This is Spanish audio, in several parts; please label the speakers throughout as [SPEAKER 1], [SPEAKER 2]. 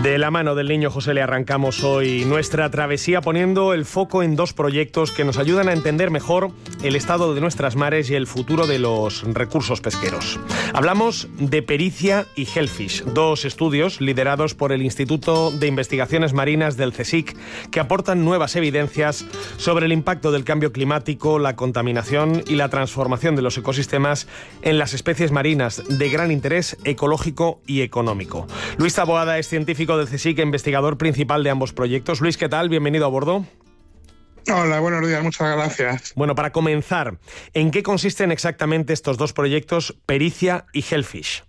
[SPEAKER 1] De la mano del Niño José le arrancamos hoy nuestra travesía poniendo el foco en dos proyectos que nos ayudan a entender mejor el estado de nuestras mares y el futuro de los recursos pesqueros. Hablamos de Pericia y Hellfish, dos estudios liderados por el Instituto de Investigaciones Marinas del CSIC que aportan nuevas evidencias sobre el impacto del cambio climático, la contaminación y la transformación de los ecosistemas en las especies marinas de gran interés ecológico y económico. Luis Taboada es científico del CSIC e investigador principal de ambos proyectos. Luis, ¿qué tal? Bienvenido a bordo.
[SPEAKER 2] Hola, buenos días, muchas gracias.
[SPEAKER 1] Bueno, para comenzar, ¿en qué consisten exactamente estos dos proyectos, Pericia y Hellfish?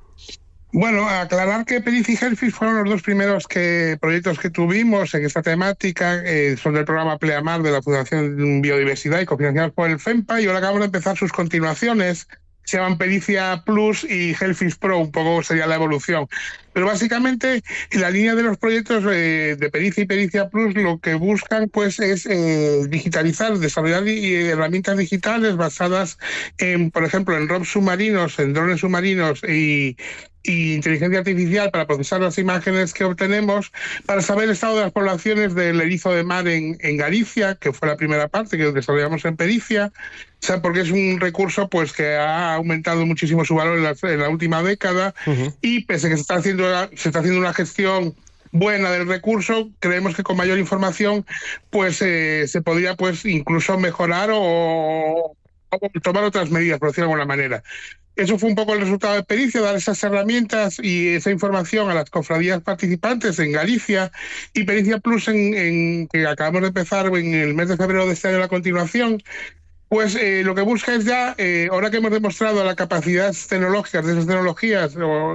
[SPEAKER 2] Bueno, aclarar que Pericia y Hellfish fueron los dos primeros proyectos que tuvimos en esta temática, son del programa Pleamar de la Fundación Biodiversidad y cofinanciados por el FEMPA, y ahora acabamos de empezar sus continuaciones. Se llaman Pericia Plus y Hellfish Pro, un poco sería la evolución. Pero básicamente, en la línea de los proyectos de Pericia y Pericia Plus, lo que buscan pues es digitalizar, desarrollar herramientas digitales basadas en, por ejemplo, en ROVs submarinos, en drones submarinos y inteligencia artificial para procesar las imágenes que obtenemos, para saber el estado de las poblaciones del erizo de mar en Galicia, que fue la primera parte que desarrollamos en Pericia, o sea, porque es un recurso pues que ha aumentado muchísimo su valor en la última década, y pese a que se está haciendo una gestión buena del recurso, creemos que con mayor información pues se podría pues incluso mejorar o tomar otras medidas, por decirlo de alguna manera. Eso fue un poco el resultado de Pericia, dar esas herramientas y esa información a las cofradías participantes en Galicia, y Pericia Plus, que acabamos de empezar en el mes de febrero de este año, la continuación. Pues lo que busca es ya, ahora que hemos demostrado las capacidades tecnológicas de esas tecnologías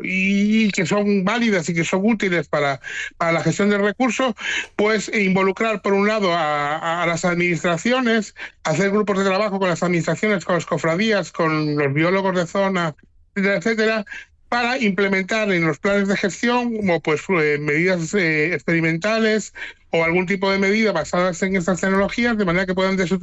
[SPEAKER 2] y que son válidas y que son útiles para la gestión del recurso, pues involucrar por un lado a las administraciones, hacer grupos de trabajo con las administraciones, con las cofradías, con los biólogos de zona, etcétera, etcétera, para implementar en los planes de gestión como pues medidas experimentales o algún tipo de medida basadas en estas tecnologías, de manera que puedan ser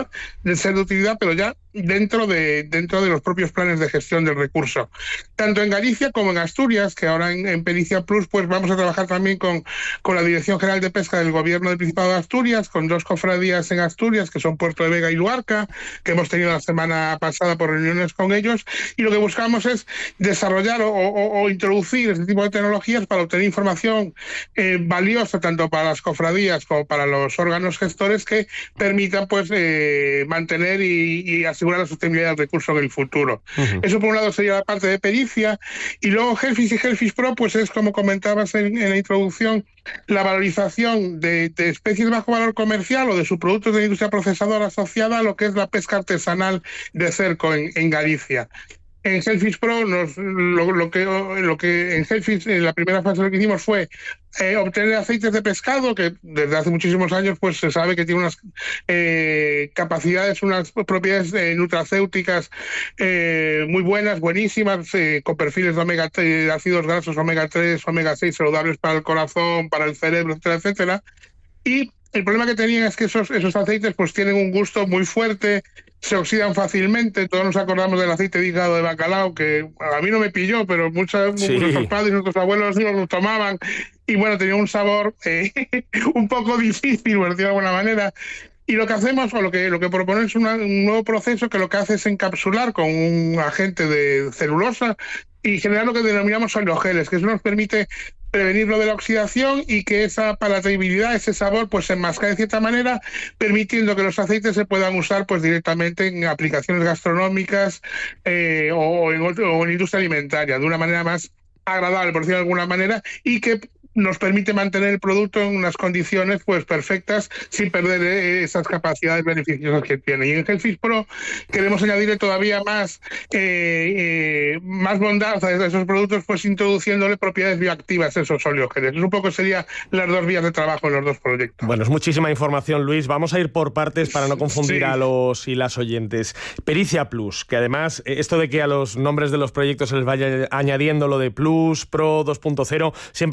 [SPEAKER 2] de utilidad, pero ya dentro de los propios planes de gestión del recurso. Tanto en Galicia como en Asturias, que ahora en Pericia Plus pues vamos a trabajar también con la Dirección General de Pesca del Gobierno del Principado de Asturias, con dos cofradías en Asturias, que son Puerto de Vega y Luarca, que hemos tenido la semana pasada por reuniones con ellos, y lo que buscamos es desarrollar o introducir este tipo de tecnologías para obtener información valiosa tanto para las cofradías como para los órganos gestores, que permitan pues mantener y asegurar la sostenibilidad del recurso en el futuro. Eso por un lado sería la parte de Pericia, y luego Hellfish y Hellfish Pro pues es, como comentabas en la introducción, la valorización de especies bajo valor comercial o de subproductos de la industria procesadora asociada a lo que es la pesca artesanal de cerco en Galicia. En Hellfish Pro, lo que en Hellfish, en la primera fase lo que hicimos fue obtener aceites de pescado, que desde hace muchísimos años pues se sabe que tiene unas capacidades, unas propiedades nutracéuticas muy buenas, buenísimas, con perfiles de ácidos grasos omega 3, omega 6 saludables para el corazón, para el cerebro, etcétera, etcétera. Y el problema que tenían es que esos aceites pues tienen un gusto muy fuerte, se oxidan fácilmente. Todos nos acordamos del aceite de hígado de bacalao, que a mí no me pilló, pero nuestros padres y nuestros abuelos lo tomaban, y bueno, tenía un sabor un poco difícil, por decirlo de alguna manera. Y lo que hacemos, o lo que proponemos, es un nuevo proceso que lo que hace es encapsular con un agente de celulosa y generar lo que denominamos oleogeles, que eso nos permite prevenir lo de la oxidación y que esa palatabilidad, ese sabor, pues se enmascara de cierta manera, permitiendo que los aceites se puedan usar pues directamente en aplicaciones gastronómicas o en industria alimentaria, de una manera más agradable, por decirlo de alguna manera, y que nos permite mantener el producto en unas condiciones pues perfectas, sin perder esas capacidades beneficiosas que tiene. Y en Hellfish Pro queremos añadirle todavía más bondad a esos productos, pues introduciéndole propiedades bioactivas a esos oleogeles. Un poco serían las dos vías de trabajo en los dos proyectos.
[SPEAKER 1] Bueno, es muchísima información, Luis. Vamos a ir por partes para no confundir a los y las oyentes. Pericia Plus, que además, esto de que a los nombres de los proyectos se les vaya añadiendo lo de Plus, Pro, 2.0, siempre me llama la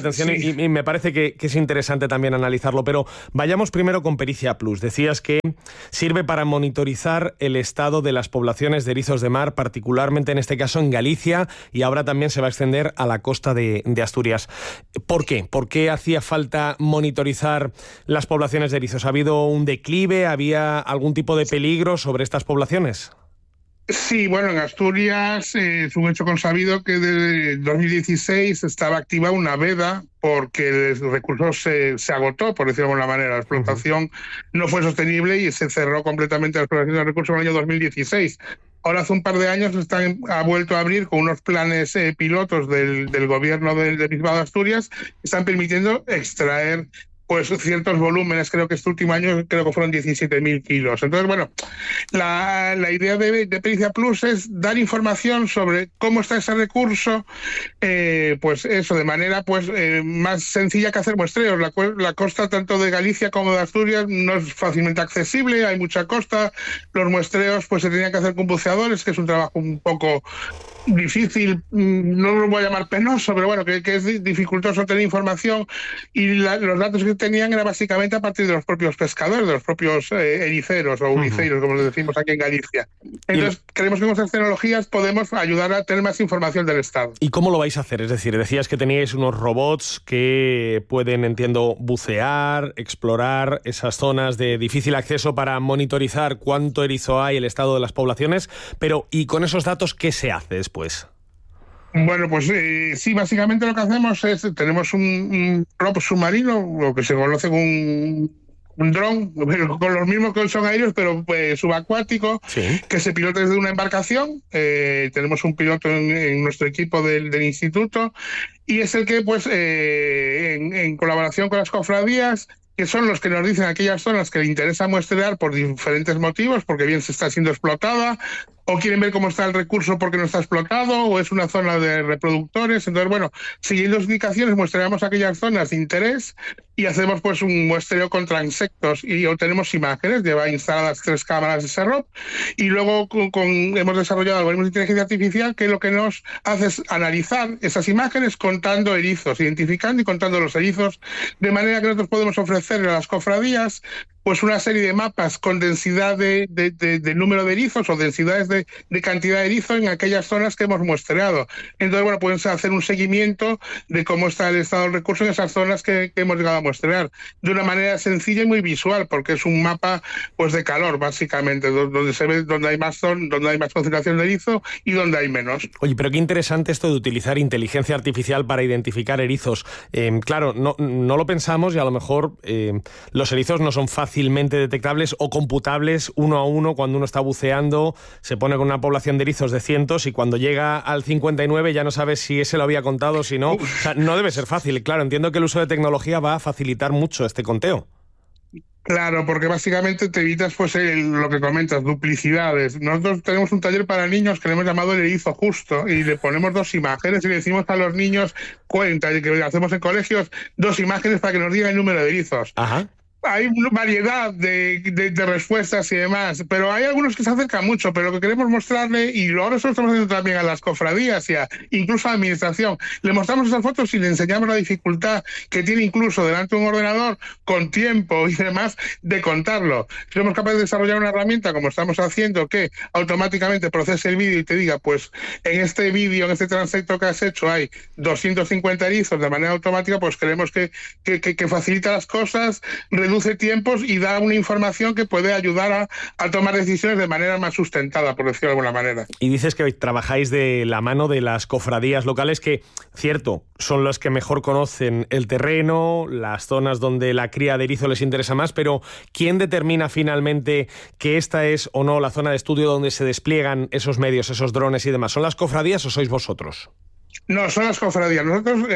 [SPEAKER 1] atención y me parece que es interesante también analizarlo, pero vayamos primero con Pericia Plus. Decías que sirve para monitorizar el estado de las poblaciones de erizos de mar, particularmente en este caso en Galicia, y ahora también se va a extender a la costa de Asturias. ¿Por qué? ¿Por qué hacía falta monitorizar las poblaciones de erizos? ¿Ha habido un declive? ¿Había algún tipo de peligro sobre estas poblaciones?
[SPEAKER 2] Sí, bueno, en Asturias es un hecho consabido que desde 2016 estaba activa una veda porque el recurso se agotó, por decirlo de alguna manera. La explotación no fue sostenible y se cerró completamente la explotación de recursos en el año 2016. Ahora, hace un par de años, ha vuelto a abrir con unos planes pilotos del gobierno de Bisbal de Asturias que están permitiendo extraer pues ciertos volúmenes. Creo que este último año creo que fueron 17.000 kilos. Entonces, bueno, la idea de Pericia Plus es dar información sobre cómo está ese recurso, pues eso, de manera pues más sencilla que hacer muestreos. La costa tanto de Galicia como de Asturias no es fácilmente accesible, hay mucha costa. Los muestreos pues se tenían que hacer con buceadores, que es un trabajo un poco difícil, no lo voy a llamar penoso, pero bueno, que es dificultoso tener información, y los datos que tenían era básicamente a partir de los propios pescadores, de los propios ericeros o uriceiros, como les decimos aquí en Galicia. Entonces, creemos que con estas tecnologías podemos ayudar a tener más información del Estado.
[SPEAKER 1] ¿Y cómo lo vais a hacer? Es decir, decías que teníais unos robots que pueden, entiendo, bucear, explorar esas zonas de difícil acceso para monitorizar cuánto erizo hay, el estado de las poblaciones, pero ¿y con esos datos qué se hace después?
[SPEAKER 2] Bueno, pues sí, básicamente lo que hacemos es, tenemos un globo submarino, lo que se conoce como un dron, con los mismos que son aéreos, pero subacuático, que se pilota desde una embarcación. Tenemos un piloto en nuestro equipo del instituto, y es el que, pues, en colaboración con las cofradías, que son los que nos dicen aquellas zonas que le interesa muestrear por diferentes motivos, porque bien se está siendo explotada, o quieren ver cómo está el recurso porque no está explotado, o es una zona de reproductores. Entonces, bueno, siguiendo las indicaciones, muestreamos aquellas zonas de interés y hacemos pues un muestreo contra insectos y obtenemos imágenes. Lleva instaladas 3 cámaras de SERROP, y luego hemos desarrollado algoritmos de inteligencia artificial que lo que nos hace es analizar esas imágenes contando erizos, identificando y contando los erizos, de manera que nosotros podemos ofrecerle a las cofradías pues una serie de mapas con densidad de número de erizos o densidades de cantidad de erizo en aquellas zonas que hemos muestreado. Entonces, bueno, pueden hacer un seguimiento de cómo está el estado del recurso en esas zonas que hemos llegado a muestrear, de una manera sencilla y muy visual, porque es un mapa pues de calor, básicamente, donde se ve donde hay más concentración de erizo y donde hay menos.
[SPEAKER 1] Oye, pero qué interesante esto de utilizar inteligencia artificial para identificar erizos. Claro, no lo pensamos, y a lo mejor los erizos no son fácilmente detectables o computables uno a uno. Cuando uno está buceando, se pone con una población de erizos de cientos, y cuando llega al 59 ya no sabes si ese lo había contado o si no. O sea, no debe ser fácil. Claro, entiendo que el uso de tecnología va a facilitar mucho este conteo.
[SPEAKER 2] Claro, porque básicamente te evitas pues lo que comentas, duplicidades. Nosotros tenemos un taller para niños que le hemos llamado el erizo justo, y le ponemos 2 imágenes y le decimos a los niños, que hacemos en colegios, 2 imágenes para que nos digan el número de erizos.
[SPEAKER 1] Ajá.
[SPEAKER 2] Hay una variedad de respuestas y demás, pero hay algunos que se acercan mucho. Pero lo que queremos mostrarle, y ahora eso lo estamos haciendo también a las cofradías y incluso a la administración, le mostramos esas fotos y le enseñamos la dificultad que tiene incluso delante de un ordenador, con tiempo y demás, de contarlo. Si somos capaces de desarrollar una herramienta como estamos haciendo, que automáticamente procese el vídeo y te diga, pues en este vídeo, en este transecto que has hecho, hay 250 erizos de manera automática, pues creemos que facilita las cosas, reduce tiempos y da una información que puede ayudar a tomar decisiones de manera más sustentada, por decirlo de alguna manera.
[SPEAKER 1] Y dices que trabajáis de la mano de las cofradías locales, que, cierto, son las que mejor conocen el terreno, las zonas donde la cría de erizo les interesa más, pero ¿quién determina finalmente que esta es o no la zona de estudio donde se despliegan esos medios, esos drones y demás? ¿Son las cofradías o sois vosotros?
[SPEAKER 2] No, son las cofradías. Nosotros,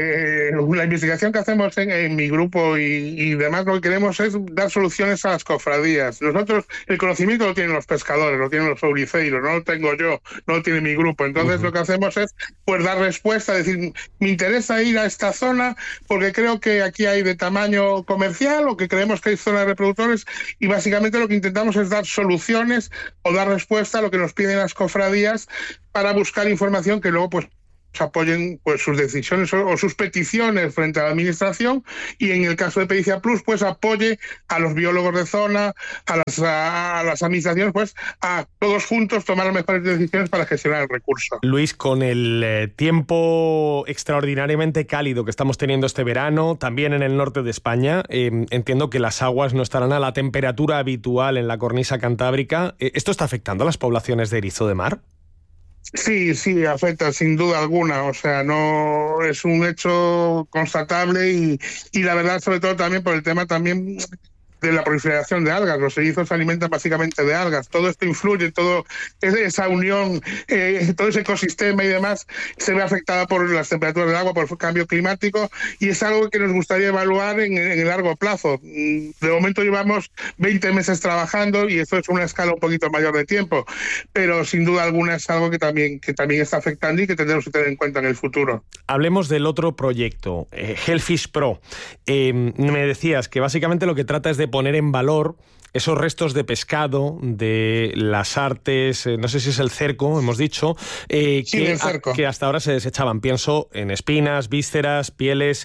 [SPEAKER 2] la investigación que hacemos en mi grupo y demás, lo que queremos es dar soluciones a las cofradías. Nosotros, el conocimiento lo tienen los pescadores, lo tienen los auriceiros, no lo tengo yo, no lo tiene mi grupo. Entonces, lo que hacemos es pues dar respuesta, decir, me interesa ir a esta zona porque creo que aquí hay de tamaño comercial, o que creemos que hay zonas de reproductores, y básicamente lo que intentamos es dar soluciones o dar respuesta a lo que nos piden las cofradías, para buscar información que luego pues apoyen pues sus decisiones o sus peticiones frente a la administración, y en el caso de Pericia Plus pues apoye a los biólogos de zona, a las administraciones, pues a todos juntos tomar las mejores decisiones para gestionar el recurso.
[SPEAKER 1] Luis, con el tiempo extraordinariamente cálido que estamos teniendo este verano, también en el norte de España, entiendo que las aguas no estarán a la temperatura habitual en la cornisa cantábrica. ¿Esto está afectando a las poblaciones de erizo de mar?
[SPEAKER 2] Sí, afecta sin duda alguna, o sea, no es un hecho constatable y la verdad, sobre todo también por el tema también de la proliferación de algas. Los erizos se alimentan básicamente de algas. Todo esto influye, toda esa unión, todo ese ecosistema y demás se ve afectada por las temperaturas del agua, por el cambio climático, y es algo que nos gustaría evaluar en el largo plazo. De momento llevamos 20 meses trabajando y esto es una escala un poquito mayor de tiempo, pero sin duda alguna es algo que también está afectando y que tendremos que tener en cuenta en el futuro.
[SPEAKER 1] Hablemos del otro proyecto, Hellfish Pro. Me decías que básicamente lo que trata es de poner en valor esos restos de pescado de las artes, no sé si es el cerco, hemos dicho, que hasta ahora se desechaban. Pienso en espinas, vísceras, pieles.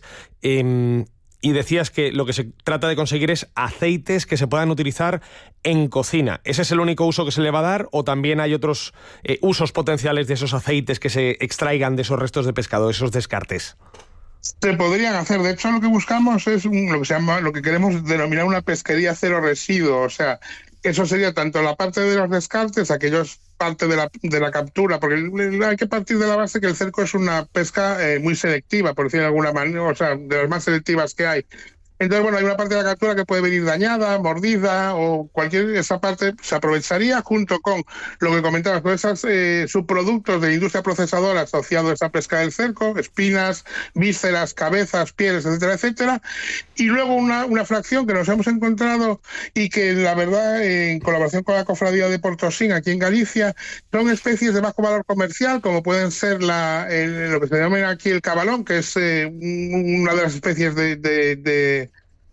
[SPEAKER 1] Y decías que lo que se trata de conseguir es aceites que se puedan utilizar en cocina. ¿Ese es el único uso que se le va a dar o también hay otros usos potenciales de esos aceites que se extraigan de esos restos de pescado, de esos descartes?
[SPEAKER 2] Se podrían hacer. De hecho, lo que buscamos es lo que queremos denominar una pesquería cero residuo. O sea, eso sería tanto la parte de los descartes, aquellos parte de la captura, porque hay que partir de la base que el cerco es una pesca muy selectiva, por decirlo de alguna manera, o sea, de las más selectivas que hay. Entonces, bueno, hay una parte de la captura que puede venir dañada, mordida o esa parte se aprovecharía junto con lo que comentabas, con esos subproductos de la industria procesadora asociados a esa pesca del cerco, espinas, vísceras, cabezas, pieles, etcétera, etcétera. Y luego una fracción que nos hemos encontrado y que la verdad, en colaboración con la Cofradía de Portosín aquí en Galicia, son especies de bajo valor comercial, como pueden ser lo que se denomina aquí el cabalón, que es una de las especies de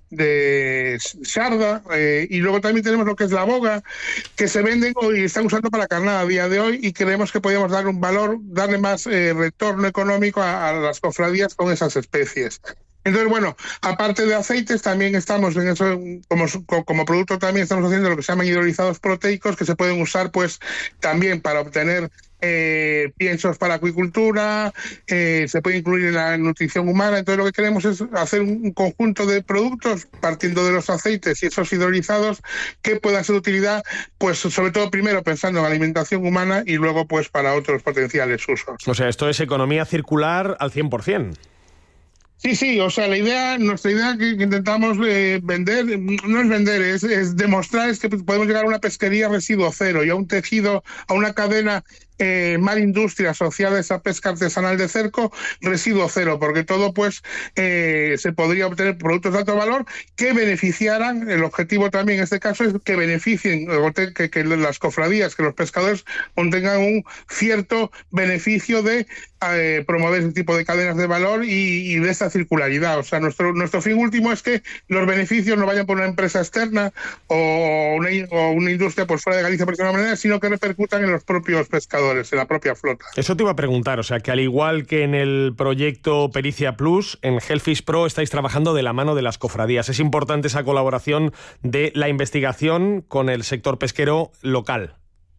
[SPEAKER 2] sarda, y luego también tenemos lo que es la boga, que se venden y están usando para carnada a día de hoy, y creemos que podríamos dar un valor, darle más retorno económico a las cofradías con esas especies. Entonces, bueno, aparte de aceites, también estamos en eso, como producto también estamos haciendo lo que se llaman hidrolizados proteicos, que se pueden usar pues también para obtener piensos para acuicultura, se puede incluir en la nutrición humana. Entonces lo que queremos es hacer un conjunto de productos partiendo de los aceites y esos hidrolizados que puedan ser de utilidad, pues sobre todo primero pensando en alimentación humana y luego pues para otros potenciales usos.
[SPEAKER 1] O sea, esto es economía circular al 100%.
[SPEAKER 2] Sí, o sea, nuestra idea que intentamos vender, no es vender, es demostrar es que podemos llegar a una pesquería residuo cero y a un tejido, a una cadena mar industria asociada a esa pesca artesanal de cerco, residuo cero, porque todo pues se podría obtener productos de alto valor que beneficiaran. El objetivo también en este caso es que beneficien, que las cofradías, que los pescadores obtengan un cierto beneficio de promover ese tipo de cadenas de valor y de esta circularidad. O sea, nuestro fin último es que los beneficios no vayan por una empresa externa o una industria por fuera de Galicia, por decirlo de alguna manera, sino que repercutan en los propios pescadores, en la propia flota.
[SPEAKER 1] Eso te iba a preguntar, o sea, que al igual que en el proyecto Pericia Plus, en Hellfish Pro estáis trabajando de la mano de las cofradías. Es importante esa colaboración de la investigación con el sector pesquero local.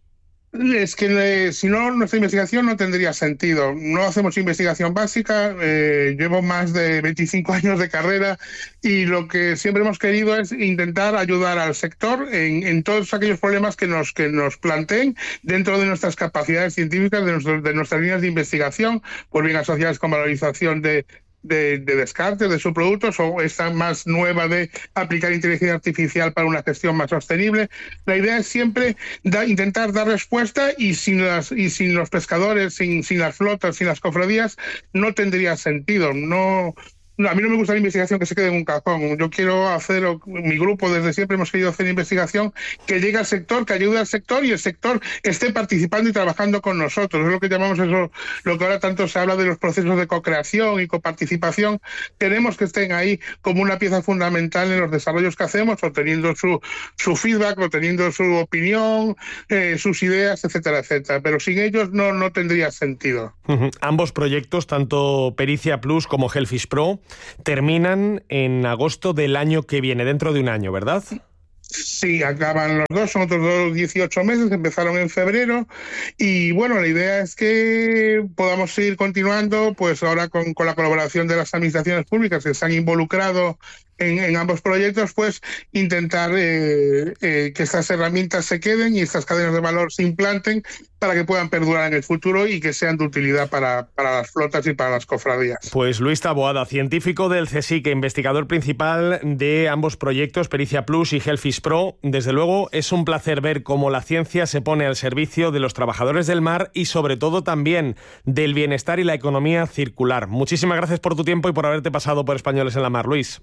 [SPEAKER 2] Es que si no, nuestra investigación no tendría sentido. No hacemos investigación básica, llevo más de 25 años de carrera y lo que siempre hemos querido es intentar ayudar al sector en todos aquellos problemas que nos planteen dentro de nuestras capacidades científicas, de nuestras líneas de investigación, pues bien asociadas con valorización de descartes de sus productos o esta más nueva de aplicar inteligencia artificial para una gestión más sostenible. La idea es siempre intentar dar respuesta y sin los pescadores, sin las flotas, sin las cofradías, no tendría sentido. No No, a mí no me gusta la investigación que se quede en un cajón. Yo quiero hacer, mi grupo desde siempre hemos querido hacer investigación que llegue al sector, que ayude al sector y el sector esté participando y trabajando con nosotros. Es lo que llamamos eso, lo que ahora tanto se habla de los procesos de co-creación y coparticipación. Queremos que estén ahí como una pieza fundamental en los desarrollos que hacemos, obteniendo su feedback, obteniendo su opinión, sus ideas, etcétera, etcétera. Pero sin ellos no tendría sentido.
[SPEAKER 1] Ambos proyectos, tanto Pericia Plus como Hellfish Pro, terminan en agosto del año que viene, dentro de un año, ¿verdad?
[SPEAKER 2] Sí, acaban los dos, son otros 18 meses, empezaron en febrero y bueno, la idea es que podamos seguir continuando, pues ahora con la colaboración de las administraciones públicas que se han involucrado en ambos proyectos, pues intentar que estas herramientas se queden y estas cadenas de valor se implanten para que puedan perdurar en el futuro y que sean de utilidad para las flotas y para las cofradías.
[SPEAKER 1] Pues Luis Taboada, científico del CSIC, investigador principal de ambos proyectos, Pericia Plus y Hellfish Pro. Desde luego es un placer ver cómo la ciencia se pone al servicio de los trabajadores del mar y sobre todo también del bienestar y la economía circular. Muchísimas gracias por tu tiempo y por haberte pasado por Españoles en la Mar, Luis.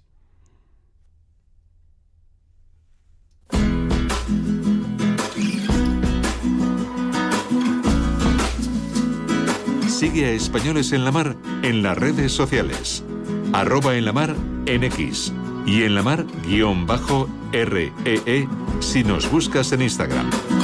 [SPEAKER 3] Sigue a Españoles en la Mar en las redes sociales. @enlamar en X y enlamar_REE si nos buscas en Instagram.